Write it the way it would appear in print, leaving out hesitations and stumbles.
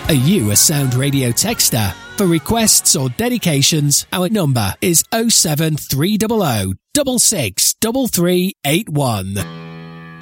Are you a Sound Radio texter? For requests or dedications, our number is 07300 663381.